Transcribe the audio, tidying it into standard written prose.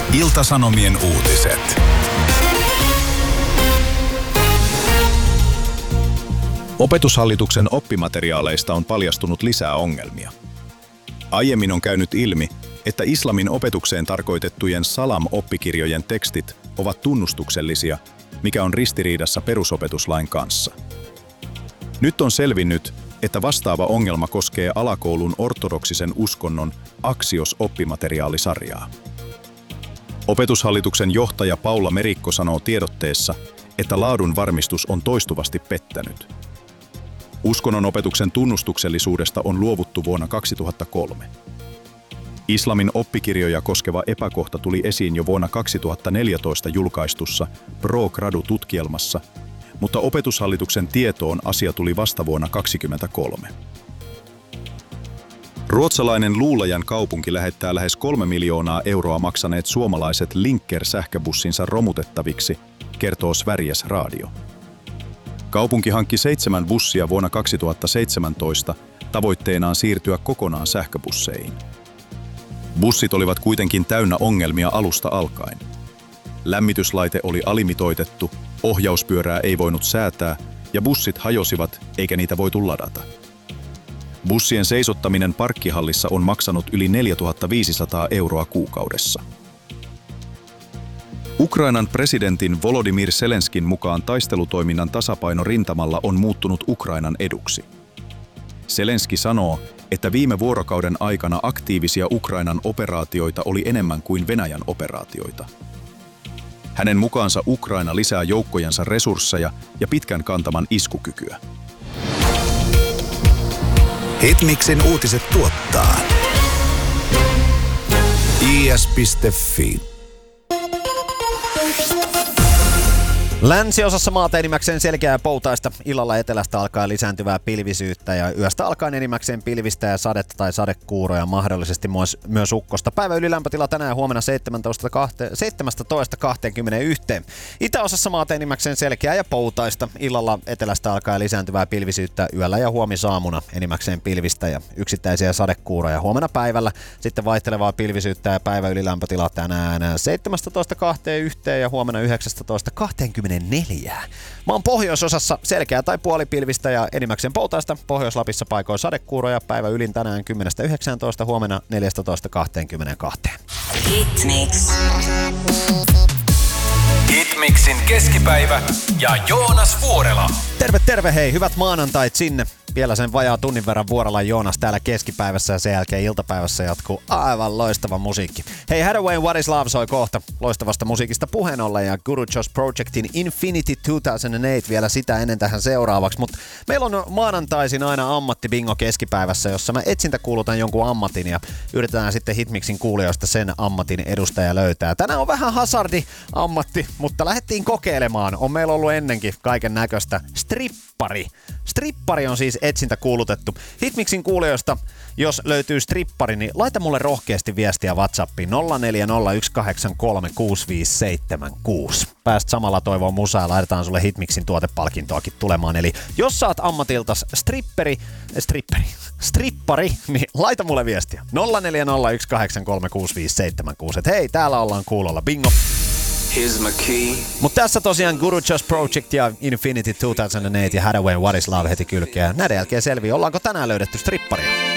Ilta-Sanomien uutiset. Opetushallituksen oppimateriaaleista on paljastunut lisää ongelmia. Aiemmin on käynyt ilmi, että islamin opetukseen tarkoitettujen Salam-oppikirjojen tekstit ovat tunnustuksellisia, mikä on ristiriidassa perusopetuslain kanssa. Nyt on selvinnyt, että vastaava ongelma koskee alakoulun ortodoksisen uskonnon Axios-oppimateriaalisarjaa. Opetushallituksen johtaja Paula Merikko sanoo tiedotteessa, että laadun varmistus on toistuvasti pettänyt. Uskonnon opetuksen tunnustuksellisuudesta on luovuttu vuonna 2003. Islamin oppikirjoja koskeva epäkohta tuli esiin jo vuonna 2014 julkaistussa Pro-gradu-tutkielmassa, mutta opetushallituksen tietoon asia tuli vasta vuonna 2023. Ruotsalainen Luulajan kaupunki lähettää lähes 3 miljoonaa euroa maksaneet suomalaiset Linker-sähköbussinsa romutettaviksi, kertoo Sveriges Radio. Kaupunki hankki 7 bussia vuonna 2017 tavoitteenaan siirtyä kokonaan sähköbusseihin. Bussit olivat kuitenkin täynnä ongelmia alusta alkaen. Lämmityslaite oli alimitoitettu, ohjauspyörää ei voinut säätää ja bussit hajosivat eikä niitä voitu ladata. Bussien seisottaminen parkkihallissa on maksanut yli 4 500 euroa kuukaudessa. Ukrainan presidentin Volodymyr Zelenskin mukaan taistelutoiminnan tasapaino rintamalla on muuttunut Ukrainan eduksi. Zelenski sanoo, että viime vuorokauden aikana aktiivisia Ukrainan operaatioita oli enemmän kuin Venäjän operaatioita. Hänen mukaansa Ukraina lisää joukkojensa resursseja ja pitkän kantaman iskukykyä. Hitmixin uutiset tuottaa is.fi. Länsiosassa maata enimmäkseen selkeää ja poutaista. Illalla etelästä alkaa lisääntyvää pilvisyyttä ja yöstä alkaen enimmäkseen pilvistä ja sadetta tai sadekuuroja, mahdollisesti myös ukkosta. Päivän ylilämpötila tänään huomenna 17-21. Itäosassa maata enimmäkseen selkeää ja poutaista. Illalla etelästä alkaa lisääntyvää pilvisyyttä, yöllä ja huomisaamuna enimmäkseen pilvistä ja yksittäisiä sadekuuroja. Huomenna päivällä sitten vaihtelevaa pilvisyyttä ja päivän ylilämpötila tänään 17-21 ja huomenna 19-24. Maan pohjoisosassa selkeää tai puolipilvistä ja enimmäkseen poutaista. Pohjois-Lapissa paikoin sadekuuroja. Päivä ylin tänään 10-19, huomenna 14-22. Hitmix. Hitmixin keskipäivä ja Joonas Vuorela. Terve hei, hyvät maanantait sinne. Vielä sen vajaa tunnin verran Vuorela Joonas täällä keskipäivässä ja sen jälkeen iltapäivässä jatkuu aivan loistava musiikki. Hei, Hathaway What is Love soi kohta loistavasta musiikista puheen ollen ja Guru Josh Projectin Infinity 2008 vielä sitä ennen tähän seuraavaksi. Mutta meillä on maanantaisin aina ammattibingo keskipäivässä, jossa mä etsintäkuulutan jonkun ammatin ja yritetään sitten Hitmixin kuulijoista sen ammatin edustaja löytää. Tänään on vähän hazardi ammatti, mutta lähdettiin kokeilemaan. On meillä ollut ennenkin kaiken näköistä strippari. Strippari on siis etsintäkuulutettu. Hitmixin kuulijoista, jos löytyy strippari, niin laita mulle rohkeasti viestiä WhatsAppiin 0401836576. Pääst samalla toivoon musaa ja laitetaan sulle Hitmixin tuotepalkintoakin tulemaan. Eli jos saat ammatiltas strippari, niin laita mulle viestiä 0401836576. Et hei, täällä ollaan kuulolla. Bingo! Mutta tässä tosiaan Guru Josh Project ja Infinity 2008 ja Hathaway What is Love heti kylkeä. Näiden jälkeen selviää, ollaanko tänään löydetty stripparia.